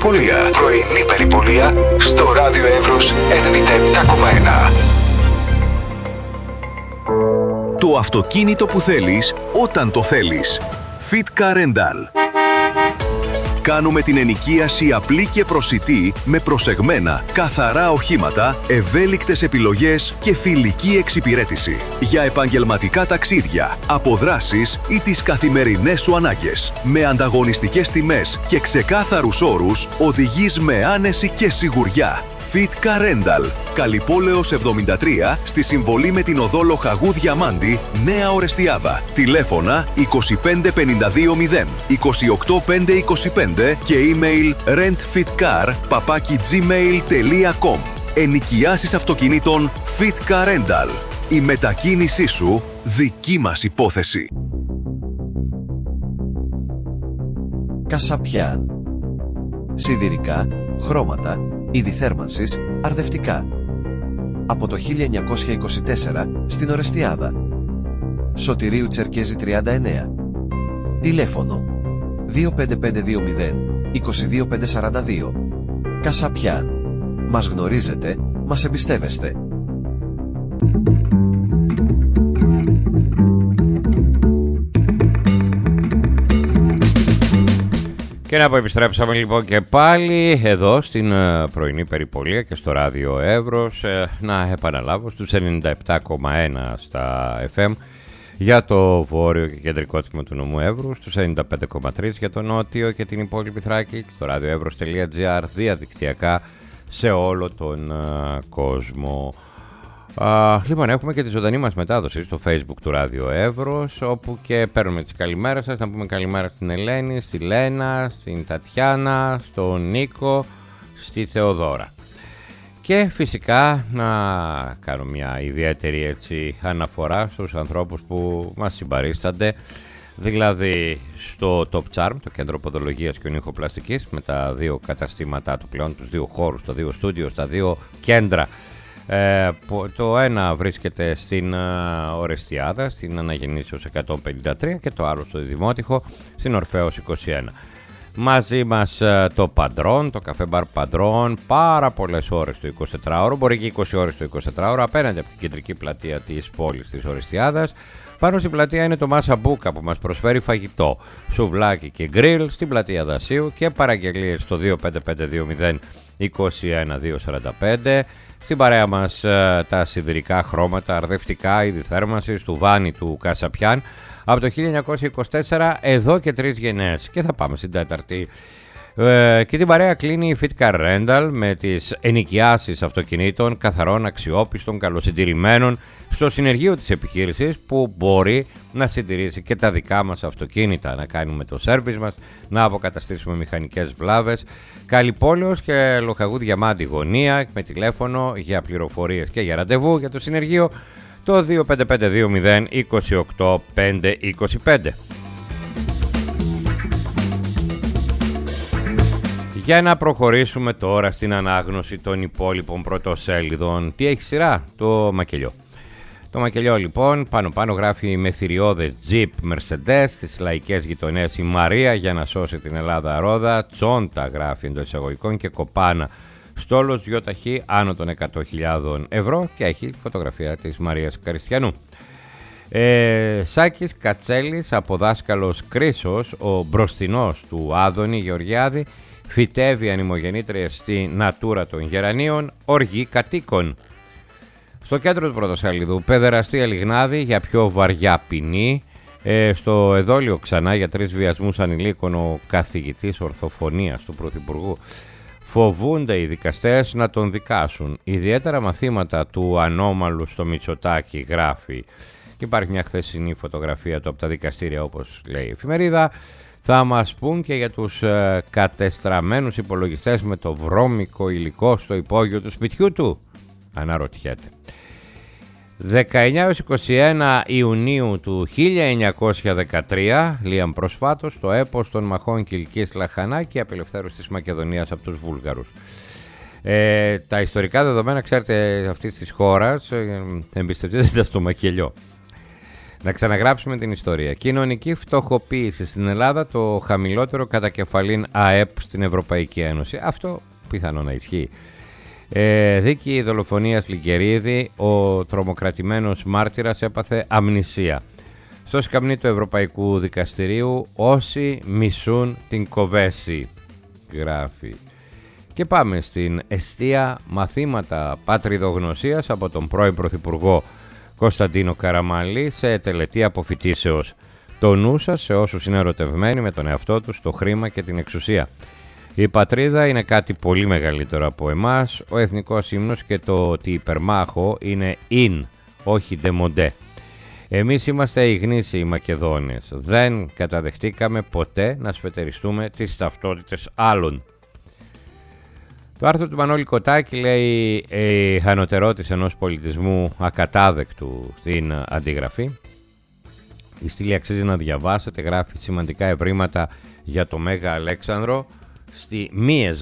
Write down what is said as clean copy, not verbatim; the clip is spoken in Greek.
περιπολία. Πρωινή περιπολία στο ράδιο Εύρος 97,1. Το αυτοκίνητο που θέλεις όταν το θέλεις. Fitka Rental. Κάνουμε την ενοικίαση απλή και προσιτή με προσεγμένα, καθαρά οχήματα, ευέλικτες επιλογές και φιλική εξυπηρέτηση. Για επαγγελματικά ταξίδια, αποδράσεις ή τις καθημερινές σου ανάγκες. Με ανταγωνιστικές τιμές και ξεκάθαρους όρους, οδηγείς με άνεση και σιγουριά. Fitka Rental. Καλυπόλεως 73 στη συμβολή με την οδό Λοχαγού Διαμάντη, Νέα Ορεστιάδα. Τηλέφωνα 25520 28525 και email rentfitcar@gmail.com. Ενοικιάσεις αυτοκινήτων Fitka Rental. Η μετακίνησή σου δική μας υπόθεση. Κασαπιάν. Σιδηρικά, χρώματα, είδη θέρμανσης, αρδευτικά. Από το 1924 στην Ορεστιάδα. Σωτηρίου Τσερκέζη 39. Τηλέφωνο 25520 22542. Κασαπιάν. Μας γνωρίζετε, μας εμπιστεύεστε. Και να πω, επιστρέψαμε λοιπόν και πάλι εδώ στην πρωινή περιπολία και στο ράδιο Εύρος. Να επαναλάβω στους 97,1 στα FM για το βόρειο και κεντρικό τμήμα του νομού Εύρου, στους 95,3 για το νότιο και την υπόλοιπη Θράκη και στο radioevros.gr διαδικτυακά σε όλο τον κόσμο. Λοιπόν, έχουμε και τη ζωντανή μας μετάδοση στο Facebook του Ράδιο Εύρος, όπου και παίρνουμε τις καλημέρες σας. Να πούμε καλημέρα στην Ελένη, στη Λένα, στην Τατιάνα, στον Νίκο, στη Θεοδόρα. Και φυσικά να κάνω μια ιδιαίτερη έτσι αναφορά στους ανθρώπους που μας συμπαρίστανται, δηλαδή στο Top Charm, το κέντρο ποδολογίας και ονυχοπλαστικής, με τα δύο καταστήματά του πλέον, τους δύο χώρους, τα δύο στούντιο, τα δύο κέντρα. Το ένα βρίσκεται στην Ορεστιάδα, στην Αναγεννήσεως 153, και το άλλο στο Δημότυχο, στην Ορφέως 21. Μαζί μας το Παντρόν, το καφέ μπαρ Παντρόν, πάρα πολλές ώρες το 24ωρο, μπορεί και 20 ώρες το 24ωρο, απέναντι από την κεντρική πλατεία της πόλης της Ορεστιάδας. Πάνω στην πλατεία είναι το Μάσα Μπούκα που μας προσφέρει φαγητό, σουβλάκι και γκριλ στην πλατεία Δασίου, και παραγγελίες στο 25520 21245. Στην παρέα μας τα σιδηρικά χρώματα, αρδευτικά, είδη θέρμανσης του Βάνη του Κασαπιάν από το 1924, εδώ και 3 γενναίες, και θα πάμε στην τέταρτη. Και την παρέα κλείνει η Fitka Rental με τις ενοικιάσεις αυτοκινήτων καθαρών, αξιόπιστων, καλοσυντηρημένων στο συνεργείο της επιχείρησης, που μπορεί να συντηρήσει και τα δικά μας αυτοκίνητα, να κάνουμε το σέρβις μας, να αποκαταστήσουμε μηχανικές βλάβες. Καλυπόλεως και Λοχαγού Διαμάντη γωνία, με τηλέφωνο για πληροφορίες και για ραντεβού για το συνεργείο το 25520 28525. Για να προχωρήσουμε τώρα στην ανάγνωση των υπόλοιπων πρωτοσέλιδων. Τι έχει σειρά? Το μακελιό. Το μακελιό λοιπόν πάνω γράφει με θηριώδες Jeep Mercedes στις λαϊκές γειτονές η Μαρία για να σώσει την Ελλάδα ρόδα. Τσόντα γράφει εντός εισαγωγικών και κοπάνα στόλος γιοταχή άνω των 100.000 ευρώ, και έχει φωτογραφία της Μαρίας Καριστιανού. Σάκης Κατσέλης από δάσκαλος Κρίσος, ο μπροστινός του Άδωνη Γεωργιάδη, φυτεύει ανημογεννήτριες στη Νατούρα των Γερανίων, οργή κατοίκων. Στο κέντρο του πρωτοσέλιδου, παιδεραστή Λιγνάδη για πιο βαριά ποινή. Στο εδόλιο ξανά για 3 βιασμούς ανηλίκων ο καθηγητής ορθοφωνίας του Πρωθυπουργού. Φοβούνται οι δικαστές να τον δικάσουν. Ιδιαίτερα μαθήματα του ανώμαλου στο Μητσοτάκη, γράφει. Και υπάρχει μια χθεσινή φωτογραφία του από τα δικαστήρια, όπως λέει η εφημερίδα. Θα μας πούν και για τους κατεστραμμένους υπολογιστές με το βρώμικο υλικό στο υπόγειο του σπιτιού του, αναρωτιέται. 19-21 Ιουνίου του 1913, Λίαν προσφάτως, το έπος των μαχών Κιλκής Λαχανάκη, απελευθέρωση της Μακεδονίας από τους Βούλγαρους. Τα ιστορικά δεδομένα, ξέρετε, αυτής της χώρας, εμπιστευτείτε στο μακελιό. Να ξαναγράψουμε την ιστορία. Κοινωνική φτωχοποίηση στην Ελλάδα, το χαμηλότερο κατά κεφαλήν ΑΕΠ στην Ευρωπαϊκή Ένωση. Αυτό πιθανό να ισχύει. Δίκη δολοφονίας Λιγκερίδη, ο τρομοκρατημένος μάρτυρας έπαθε αμνησία. Στο σκαμνί του Ευρωπαϊκού Δικαστηρίου, όσοι μισούν την Κοβέση, γράφει. Και πάμε στην εστία μαθήματα πατριδογνωσίας από τον πρώην Πρωθυπουργό Κωνσταντίνο Καραμανλή σε τελετή αποφοιτήσεως. Το νου σας σε όσους είναι ερωτευμένοι με τον εαυτό τους, το χρήμα και την εξουσία. Η πατρίδα είναι κάτι πολύ μεγαλύτερο από εμάς, ο εθνικός ύμνος και το ότι υπερμάχο είναι in, όχι demodé. Εμείς είμαστε οι γνήσιοι Μακεδόνες, δεν καταδεχτήκαμε ποτέ να σφετεριστούμε τις ταυτότητες άλλων. Το άρθρο του Μανώλη Κοτάκη λέει η ανωτερότης ενός πολιτισμού ακατάδεκτου στην αντιγραφή. Η στήλη αξίζει να διαβάσετε, γράφει σημαντικά ευρήματα για το Μέγα Αλέξανδρο στη Μίεζα.